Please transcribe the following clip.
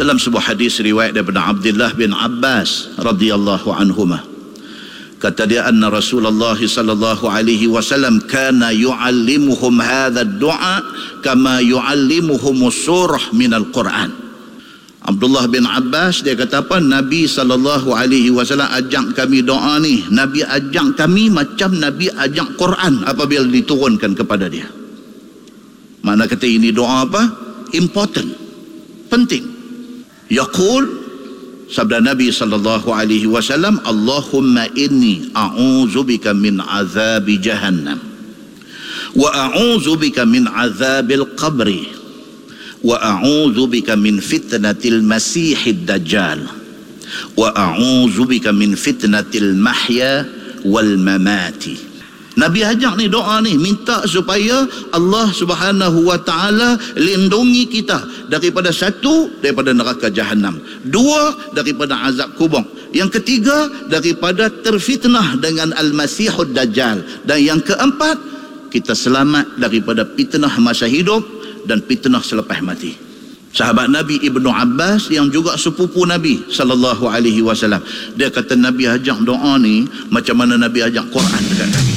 Dalam sebuah hadis riwayat daripada Abdullah bin Abbas radhiyallahu anhuma, kata dia, anna Rasulullah sallallahu alaihi wasallam kana yu'allimuhum hadha ad-du'a kama yu'allimuhum surah min al-Quran. Abdullah bin Abbas dia kata apa? Nabi sallallahu alaihi wasallam ajak kami doa ni, Nabi ajak kami macam Nabi ajak Quran apabila diturunkan kepada dia. Mana kata ini doa apa? Important, penting. Yaqul, sabda Nabi sallallahu alaihi wasallam, Allahumma inni a'udzubika min azabi jahannam wa a'udzubika min azabil qabri wa a'udzubika min fitnatil masiihid dajjal wa a'udzubika min fitnatil mahya wal mamati. Nabi ajak ni doa ni, minta supaya Allah Subhanahu wa taala lindungi kita daripada satu, daripada neraka jahanam, dua, daripada azab kubur, yang ketiga daripada terfitnah dengan al-masihud dajjal, dan yang keempat kita selamat daripada fitnah masa hidup dan fitnah selepas mati. Sahabat Nabi Ibnu Abbas yang juga sepupu Nabi sallallahu alaihi wasallam, dia kata Nabi ajak doa ni macam mana Nabi ajak Quran dekat kami.